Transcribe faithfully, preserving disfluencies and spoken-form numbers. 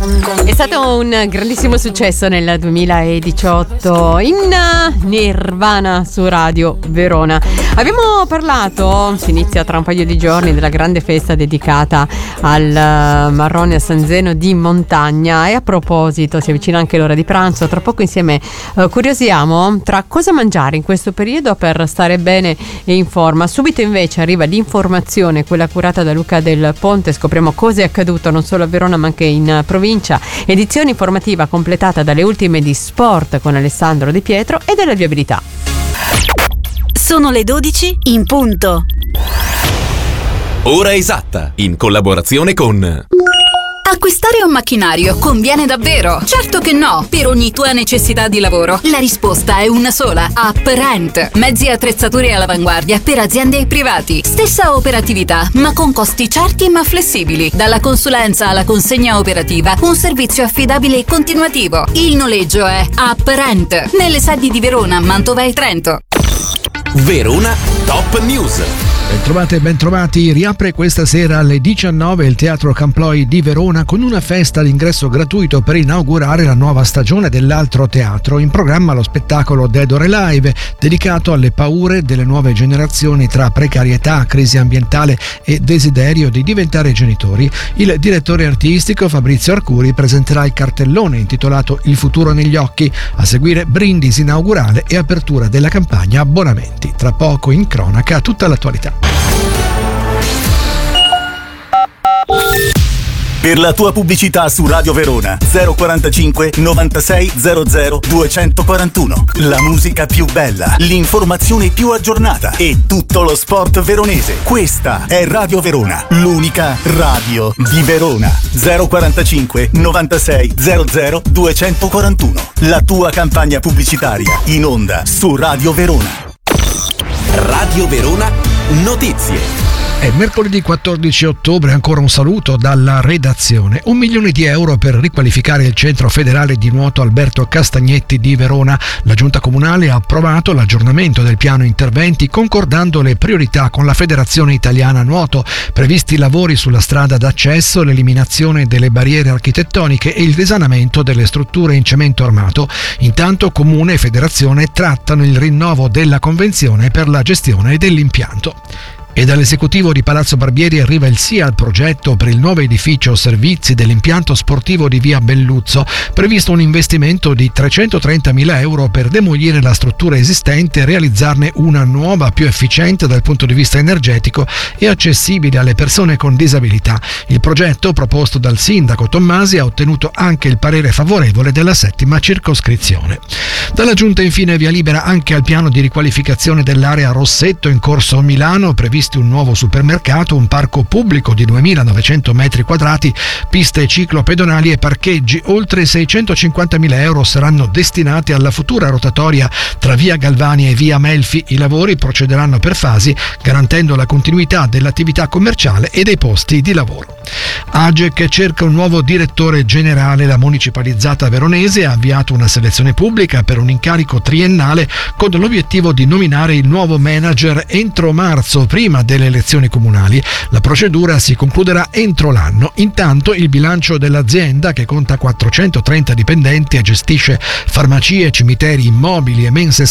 È stato un grandissimo successo nel duemiladiciotto in Nirvana su Radio Verona. Abbiamo parlato, si inizia tra un paio di giorni, della grande festa dedicata al marrone a San Zeno di montagna, e a proposito si avvicina anche l'ora di pranzo. Tra poco insieme uh, curiosiamo tra cosa mangiare in questo periodo per stare bene e in forma. Subito invece arriva l'informazione, quella curata da Luca Del Ponte. Scopriamo cosa è accaduto non solo a Verona ma anche in provincia. Edizione informativa completata dalle ultime di sport con Alessandro Di Pietro e della viabilità. Sono le dodici in punto. Ora esatta, in collaborazione con... Acquistare un macchinario conviene davvero? Certo che no! Per ogni tua necessità di lavoro, la risposta è una sola: Apprent. Mezzi e attrezzature all'avanguardia per aziende e privati. Stessa operatività, ma con costi certi ma flessibili. Dalla consulenza alla consegna operativa, un servizio affidabile e continuativo. Il noleggio è Apprent. Nelle sedi di Verona, Mantova e Trento. Verona Top News. Bentrovate e bentrovati. Riapre questa sera alle diciannove il Teatro Camploi di Verona con una festa d'ingresso gratuito per inaugurare la nuova stagione dell'Altro Teatro. In programma lo spettacolo Dead or Alive, dedicato alle paure delle nuove generazioni tra precarietà, crisi ambientale e desiderio di diventare genitori. Il direttore artistico Fabrizio Arcuri presenterà il cartellone intitolato Il futuro negli occhi, a seguire brindisi inaugurale e apertura della campagna abbonamenti. Tra poco in cronaca tutta l'attualità. Per la tua pubblicità su Radio Verona zero quarantacinque novantasei zero zero duecentoquarantuno. La musica più bella, l'informazione più aggiornata e tutto lo sport veronese. Questa è Radio Verona, l'unica radio di Verona. zero quarantacinque novantasei zero zero duecentoquarantuno. La tua campagna pubblicitaria in onda su Radio Verona. Radio Verona Notizie. È mercoledì quattordici ottobre, ancora un saluto dalla redazione. Un milione di euro per riqualificare il centro federale di nuoto Alberto Castagnetti di Verona. La giunta comunale ha approvato l'aggiornamento del piano interventi concordando le priorità con la Federazione Italiana Nuoto, previsti lavori sulla strada d'accesso, l'eliminazione delle barriere architettoniche e il risanamento delle strutture in cemento armato. Intanto comune e federazione trattano il rinnovo della convenzione per la gestione dell'impianto. E dall'esecutivo di Palazzo Barbieri arriva il sì al progetto per il nuovo edificio servizi dell'impianto sportivo di via Belluzzo. Previsto un investimento di trecentotrentamila euro per demolire la struttura esistente e realizzarne una nuova più efficiente dal punto di vista energetico e accessibile alle persone con disabilità. Il progetto, proposto dal sindaco Tommasi, ha ottenuto anche il parere favorevole della settima circoscrizione. Dalla giunta infine via libera anche al piano di riqualificazione dell'area Rossetto in Corso Milano, previsto un nuovo supermercato, un parco pubblico di duemilanovecento metri quadrati, piste ciclopedonali e parcheggi. Oltre seicentocinquantamila euro saranno destinati alla futura rotatoria tra via Galvani e via Melfi. I lavori procederanno per fasi, garantendo la continuità dell'attività commerciale e dei posti di lavoro. Agec cerca un nuovo direttore generale. La municipalizzata veronese ha avviato una selezione pubblica per un incarico triennale con l'obiettivo di nominare il nuovo manager entro marzo, prima delle elezioni comunali. La procedura si concluderà entro l'anno. Intanto il bilancio dell'azienda, che conta quattrocentotrenta dipendenti e gestisce farmacie, cimiteri, immobili e mense